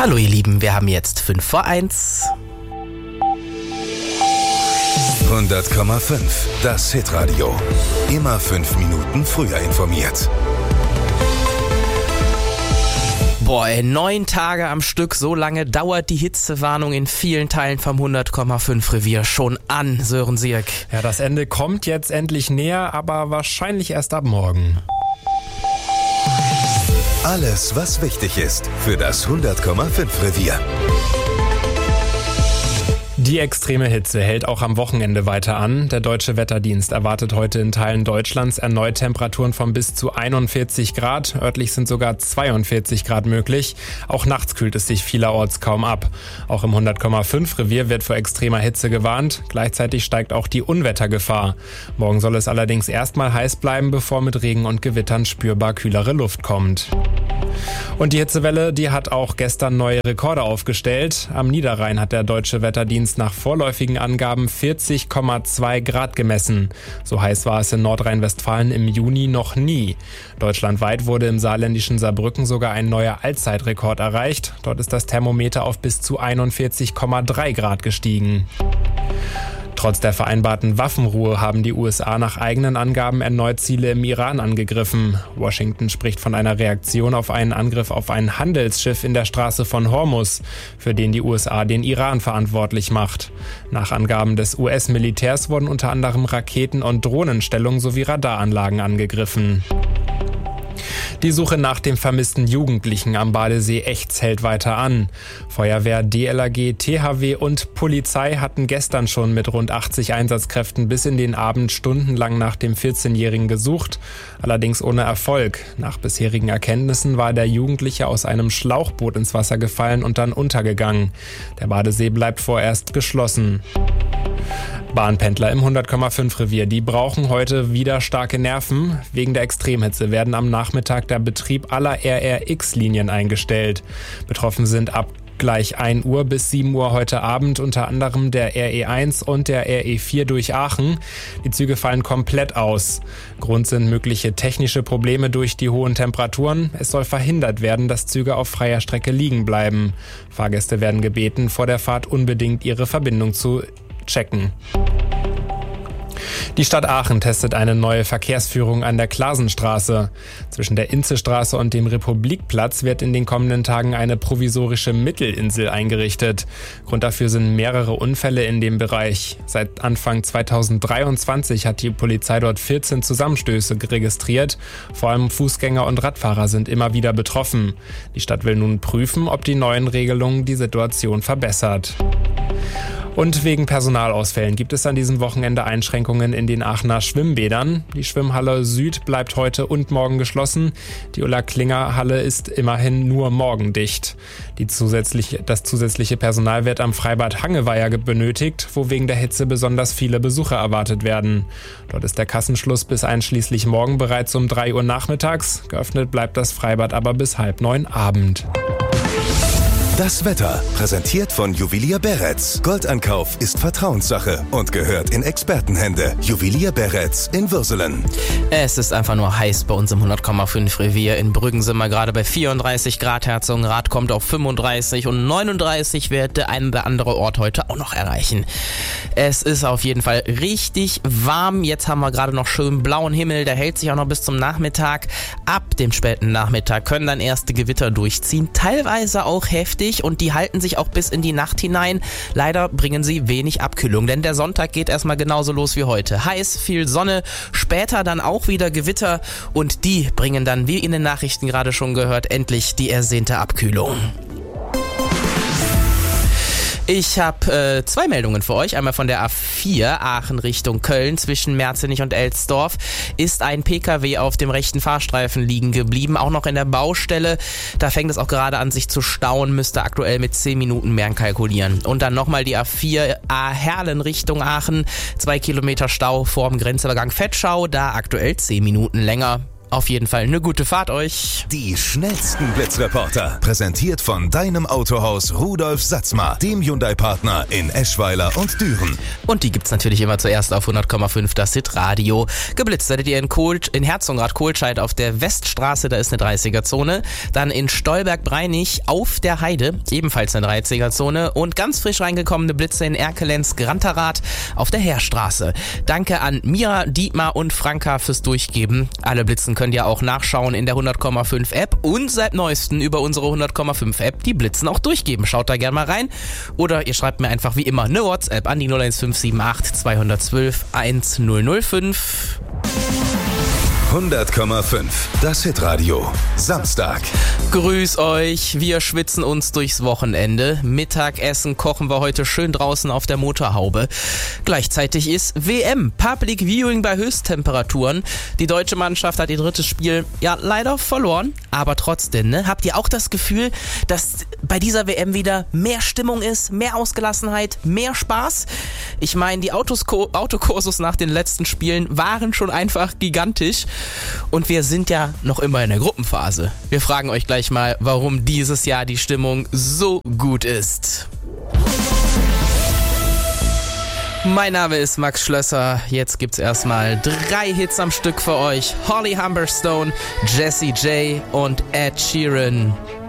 Hallo ihr Lieben, wir haben jetzt 5 vor 1. 100,5, das Hitradio. Immer 5 Minuten früher informiert. Boah, 9 Tage am Stück, so lange dauert die Hitzewarnung in vielen Teilen vom 100,5 Revier schon an, Sören Sierk. Ja, das Ende kommt jetzt endlich näher, aber wahrscheinlich erst ab morgen. Alles, was wichtig ist für das 100,5 Revier. Die extreme Hitze hält auch am Wochenende weiter an. Der Deutsche Wetterdienst erwartet heute in Teilen Deutschlands erneut Temperaturen von bis zu 41 Grad. Örtlich sind sogar 42 Grad möglich. Auch nachts kühlt es sich vielerorts kaum ab. Auch im 100,5 Revier wird vor extremer Hitze gewarnt. Gleichzeitig steigt auch die Unwettergefahr. Morgen soll es allerdings erstmal heiß bleiben, bevor mit Regen und Gewittern spürbar kühlere Luft kommt. Und die Hitzewelle, die hat auch gestern neue Rekorde aufgestellt. Am Niederrhein hat der Deutsche Wetterdienst nach vorläufigen Angaben 40,2 Grad gemessen. So heiß war es in Nordrhein-Westfalen im Juni noch nie. Deutschlandweit wurde im saarländischen Saarbrücken sogar ein neuer Allzeitrekord erreicht. Dort ist das Thermometer auf bis zu 41,3 Grad gestiegen. Trotz der vereinbarten Waffenruhe haben die USA nach eigenen Angaben erneut Ziele im Iran angegriffen. Washington spricht von einer Reaktion auf einen Angriff auf ein Handelsschiff in der Straße von Hormuz, für den die USA den Iran verantwortlich macht. Nach Angaben des US-Militärs wurden unter anderem Raketen- und Drohnenstellungen sowie Radaranlagen angegriffen. Die Suche nach dem vermissten Jugendlichen am Badesee Echts hält weiter an. Feuerwehr, DLRG, THW und Polizei hatten gestern schon mit rund 80 Einsatzkräften bis in den Abend stundenlang nach dem 14-Jährigen gesucht, allerdings ohne Erfolg. Nach bisherigen Erkenntnissen war der Jugendliche aus einem Schlauchboot ins Wasser gefallen und dann untergegangen. Der Badesee bleibt vorerst geschlossen. Bahnpendler im 100,5 Revier, die brauchen heute wieder starke Nerven. Wegen der Extremhitze werden am Nachmittag der Betrieb aller RRX-Linien eingestellt. Betroffen sind ab gleich 1 Uhr bis 7 Uhr heute Abend unter anderem der RE1 und der RE4 durch Aachen. Die Züge fallen komplett aus. Grund sind mögliche technische Probleme durch die hohen Temperaturen. Es soll verhindert werden, dass Züge auf freier Strecke liegen bleiben. Fahrgäste werden gebeten, vor der Fahrt unbedingt ihre Verbindung zu checken. Die Stadt Aachen testet eine neue Verkehrsführung an der Klasenstraße. Zwischen der Inzestraße und dem Republikplatz wird in den kommenden Tagen eine provisorische Mittelinsel eingerichtet. Grund dafür sind mehrere Unfälle in dem Bereich. Seit Anfang 2023 hat die Polizei dort 14 Zusammenstöße registriert. Vor allem Fußgänger und Radfahrer sind immer wieder betroffen. Die Stadt will nun prüfen, ob die neuen Regelungen die Situation verbessert. Und wegen Personalausfällen gibt es an diesem Wochenende Einschränkungen in den Aachener Schwimmbädern. Die Schwimmhalle Süd bleibt heute und morgen geschlossen. Die Ulla-Klinger-Halle ist immerhin nur morgen dicht. Das zusätzliche Personal wird am Freibad Hangeweiher benötigt, wo wegen der Hitze besonders viele Besucher erwartet werden. Dort ist der Kassenschluss bis einschließlich morgen bereits um 3 Uhr nachmittags. Geöffnet bleibt das Freibad aber bis 8:30 Abend. Das Wetter, präsentiert von Juwelier Beretz. Goldankauf ist Vertrauenssache und gehört in Expertenhände. Juwelier Beretz in Würselen. Es ist einfach nur heiß bei uns im 100,5 Revier. In Brüggen sind wir gerade bei 34 Grad. Herzogenrath kommt auf 35 und 39 wird der ein oder andere Ort heute auch noch erreichen. Es ist auf jeden Fall richtig warm. Jetzt haben wir gerade noch schön blauen Himmel. Der hält sich auch noch bis zum Nachmittag. Ab dem späten Nachmittag können dann erste Gewitter durchziehen. Teilweise auch heftig. Und die halten sich auch bis in die Nacht hinein. Leider bringen sie wenig Abkühlung, denn der Sonntag geht erstmal genauso los wie heute. Heiß, viel Sonne, später dann auch wieder Gewitter und die bringen dann, wie in den Nachrichten gerade schon gehört, endlich die ersehnte Abkühlung. Ich habe 2 Meldungen für euch. Einmal von der A4 Aachen Richtung Köln zwischen Merzenich und Elsdorf ist ein PKW auf dem rechten Fahrstreifen liegen geblieben. Auch noch in der Baustelle. Da fängt es auch gerade an sich zu stauen. Müsste aktuell mit 10 Minuten mehr kalkulieren. Und dann nochmal die A4 Herlen Richtung Aachen. 2 Kilometer Stau vorm Grenzübergang Vetschau. Da aktuell 10 Minuten länger. auf jeden Fall eine gute Fahrt euch. Die schnellsten Blitzreporter, präsentiert von deinem Autohaus Rudolf Satzmar, dem Hyundai-Partner in Eschweiler und Düren. Und die gibt's natürlich immer zuerst auf 100,5 das Hitradio. Geblitzt werdet ihr in Herzogenrath-Kohlscheid auf der Weststraße, da ist eine 30er-Zone. Dann in Stolberg-Breinig auf der Heide, ebenfalls eine 30er-Zone. Und ganz frisch reingekommene Blitze in Erkelenz-Granterath auf der Heerstraße. Danke an Mira, Dietmar und Franka fürs Durchgeben. Alle Blitzen könnt ihr auch nachschauen in der 100,5 App und seit neuestem über unsere 100,5 App die Blitzen auch durchgeben. Schaut da gerne mal rein. Oder ihr schreibt mir einfach wie immer eine WhatsApp an die 01578 212 1005. 100,5 das Hitradio. Samstag. Grüß euch, wir schwitzen uns durchs Wochenende. Mittagessen kochen wir heute schön draußen auf der Motorhaube. Gleichzeitig ist WM, Public Viewing bei Höchsttemperaturen. Die deutsche Mannschaft hat ihr drittes Spiel ja leider verloren, aber trotzdem, ne? Habt ihr auch das Gefühl, dass bei dieser WM wieder mehr Stimmung ist, mehr Ausgelassenheit, mehr Spaß? Ich meine, die Autokursus nach den letzten Spielen waren schon einfach gigantisch. Und wir sind ja noch immer in der Gruppenphase. Wir fragen euch gleich mal, warum dieses Jahr die Stimmung so gut ist. Mein Name ist Max Schlösser. Jetzt gibt's erstmal 3 Hits am Stück für euch. Holly Humberstone, Jessie J und Ed Sheeran.